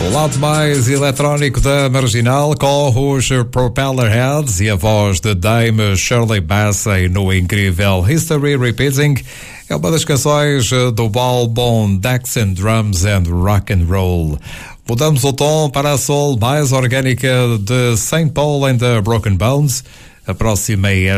O lado mais eletrónico da Marginal, com os Propellerheads e a voz de Dame Shirley Bassey no incrível History Repeating, é uma das canções do álbum Decks and Drums and Rock and Roll. Mudamos o tom para a soul mais orgânica de St. Paul and the Broken Bones. A próxima é